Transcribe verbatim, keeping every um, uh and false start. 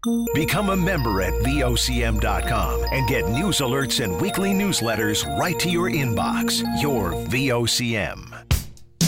Become a member at V O C M dot com and get news alerts and weekly newsletters right to your inbox. Your V O C M.